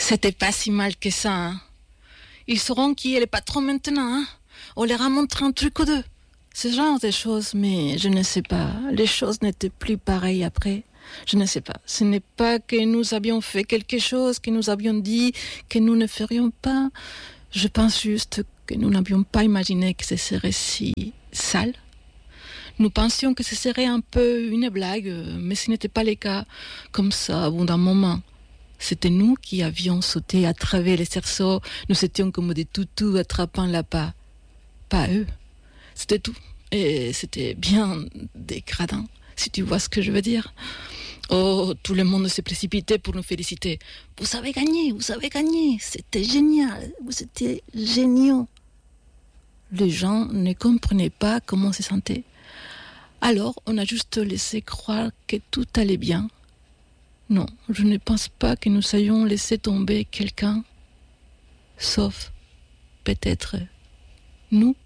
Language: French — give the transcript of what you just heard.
C'était pas si mal que ça, hein. Ils sauront qui est le patron maintenant, hein. On leur a montré un truc ou deux. Ce genre de choses, mais je ne sais pas. Les choses n'étaient plus pareilles après. Je ne sais pas. Ce n'est pas que nous avions fait quelque chose, que nous avions dit que nous ne ferions pas. Je pense juste que nous n'avions pas imaginé que ce serait si sale. Nous pensions que ce serait un peu une blague, mais ce n'était pas le cas. Comme ça, au bout d'un moment. C'était nous qui avions sauté à travers les cerceaux. Nous étions comme des toutous attrapant l'appât. Pas eux. C'était tout. Et c'était bien dégradant, si tu vois ce que je veux dire. Oh, tout le monde s'est précipité pour nous féliciter. Vous avez gagné. C'était génial. Vous étiez géniaux. Les gens ne comprenaient pas comment on se sentait. Alors, on a juste laissé croire que tout allait bien. Non, je ne pense pas que nous ayons laissé tomber quelqu'un, sauf peut-être nous.